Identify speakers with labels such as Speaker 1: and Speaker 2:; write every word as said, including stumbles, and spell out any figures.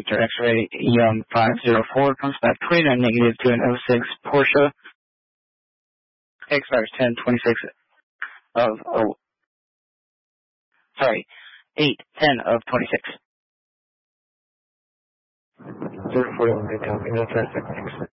Speaker 1: Victor X-ray Young five zero four comes back twenty-nine negative to an oh six Porsche. Expires ten twenty-six of, oh, sorry, eight ten of twenty-six.
Speaker 2: zero forty-one, good copy, no traffic, thanks.